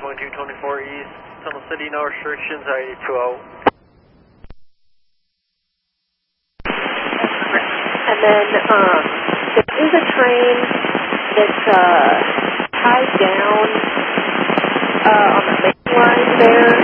going 224 East, Tunnel City, no restrictions, I-82 And then there is a train that's tied down on